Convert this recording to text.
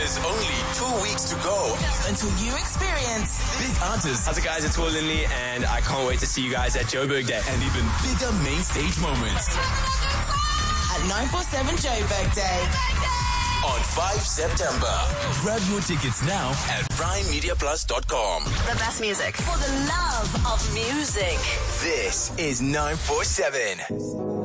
There's only 2 weeks to go until you experience big artists. How's it, guys? It's Will Lindley, and I can't wait to see you guys at Joburg Day. And even bigger main stage moments. At 947 Joburg Day. On 5 September. Grab your tickets now at PrimeMediaPlus.com. The best music. For the love of music. This is 947.